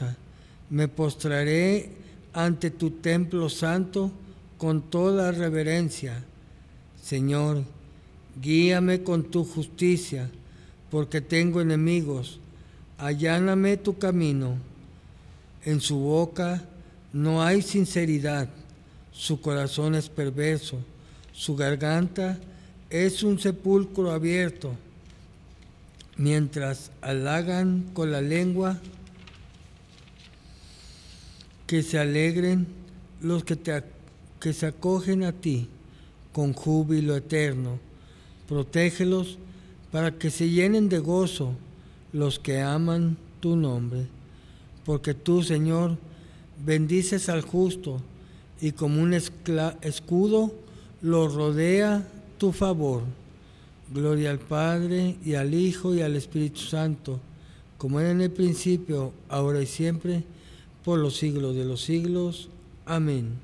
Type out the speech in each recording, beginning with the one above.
causa. Me postraré ante tu templo santo con toda reverencia. Señor, guíame con tu justicia, porque tengo enemigos. Alláname tu camino. En su boca no hay sinceridad, su corazón es perverso, su garganta es un sepulcro abierto. Mientras halagan con la lengua, que se alegren los que se acogen a ti con júbilo eterno. Protégelos para que se llenen de gozo los que aman tu nombre. Porque tú, Señor, bendices al justo y como un escudo lo rodea tu favor. Gloria al Padre, y al Hijo, y al Espíritu Santo, como era en el principio, ahora y siempre, por los siglos de los siglos. Amén.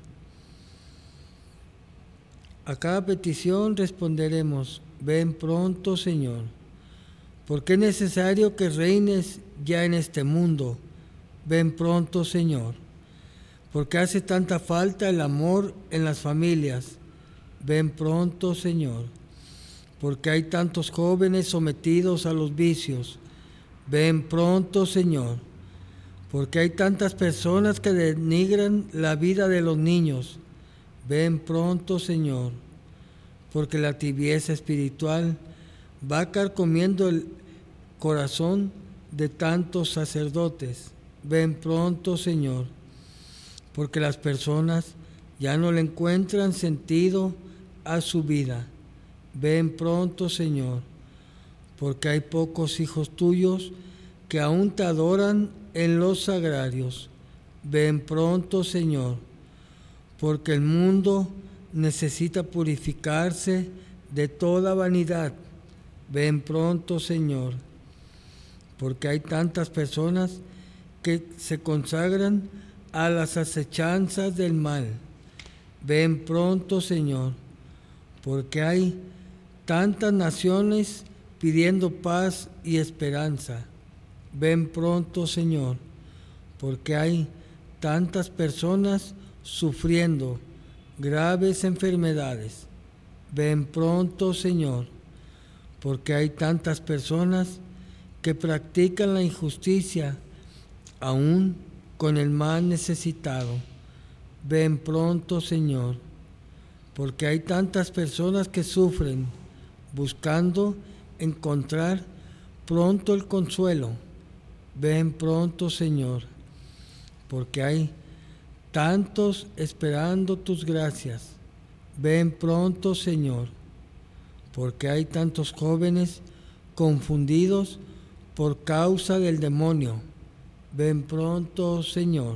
A cada petición responderemos: ven pronto, Señor, porque es necesario que reines ya en este mundo. Ven pronto, Señor, porque hace tanta falta el amor en las familias. Ven pronto, Señor, porque hay tantos jóvenes sometidos a los vicios. Ven pronto, Señor, porque hay tantas personas que denigran la vida de los niños. Ven pronto, Señor, porque la tibieza espiritual va carcomiendo el corazón de tantos sacerdotes. Ven pronto, Señor, porque las personas ya no le encuentran sentido a su vida. Ven pronto, Señor, porque hay pocos hijos tuyos que aún te adoran en los sagrarios. Ven pronto, Señor, porque el mundo necesita purificarse de toda vanidad. Ven pronto, Señor, porque hay tantas personas que se consagran a las acechanzas del mal. Ven pronto, Señor, porque hay tantas naciones pidiendo paz y esperanza. Ven pronto, Señor, porque hay tantas personas sufriendo graves enfermedades. Ven pronto, Señor, porque hay tantas personas que practican la injusticia, aún con el más necesitado. Ven pronto, Señor, porque hay tantas personas que sufren buscando encontrar pronto el consuelo. Ven pronto, Señor, porque hay tantos esperando tus gracias. Ven pronto, Señor, porque hay tantos jóvenes confundidos por causa del demonio. Ven pronto, Señor,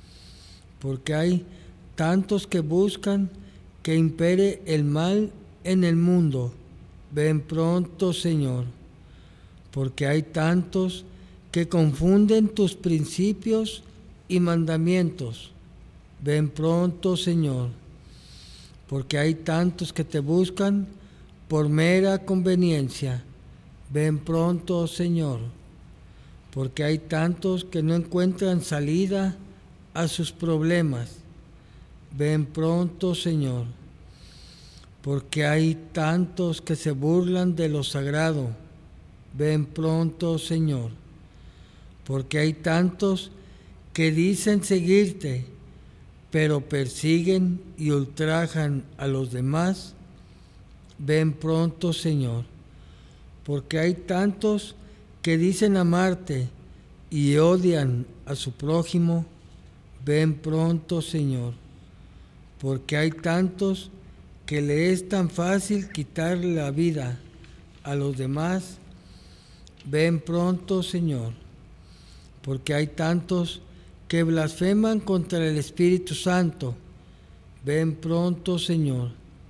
porque hay tantos que buscan que impere el mal en el mundo. Ven pronto, Señor, porque hay tantos que confunden tus principios y mandamientos. Ven pronto, Señor, porque hay tantos que te buscan por mera conveniencia. Ven pronto, Señor, porque hay tantos que no encuentran salida a sus problemas. Ven pronto, Señor, porque hay tantos que se burlan de lo sagrado. Ven pronto, Señor, porque hay tantos que dicen seguirte, pero persiguen y ultrajan a los demás. Ven pronto, Señor, porque hay tantos que dicen amarte y odian a su prójimo. Ven pronto, Señor, porque hay tantos que le es tan fácil quitar la vida a los demás. Ven pronto, Señor, porque hay tantos que blasfeman contra el Espíritu Santo. Ven pronto, Señor,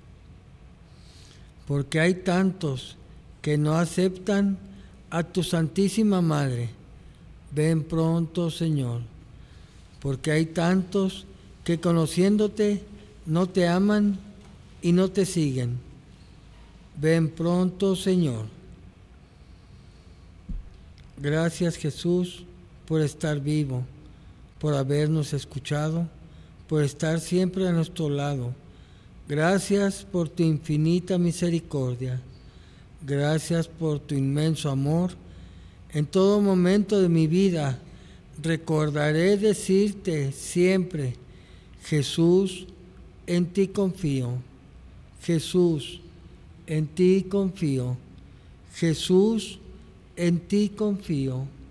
porque hay tantos que no aceptan a tu Santísima Madre. Ven pronto, Señor, porque hay tantos que conociéndote no te aman y no te siguen. Ven pronto, Señor. Gracias, Jesús, por estar vivo. por habernos escuchado, por estar siempre a nuestro lado. Gracias por tu infinita misericordia. Gracias por tu inmenso amor. En todo momento de mi vida recordaré decirte siempre: Jesús, en ti confío. Jesús, en ti confío. Jesús, en ti confío.